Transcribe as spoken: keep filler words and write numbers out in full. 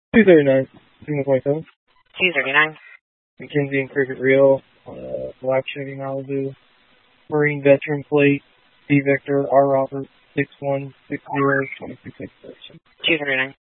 two thirty-nine. Signal point seven. two thirty-nine. Mackenzie and Cricket Reel. Uh, Black Chevy Malibu. Marine Veteran Plate. D Victor R Robert six one six zero two six six. two thirty-nine.